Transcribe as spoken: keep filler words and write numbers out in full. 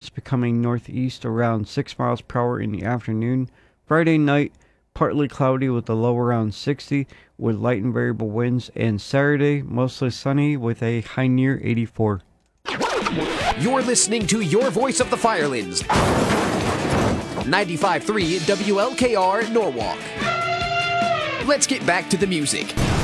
winds becoming northeast around six miles per hour in the afternoon. Friday night, partly cloudy with a low around sixty with light and variable winds. And Saturday, mostly sunny with a high near eighty-four. You're listening to Your Voice of the Firelands. ninety-five point three W L K R Norwalk. Let's get back to the music.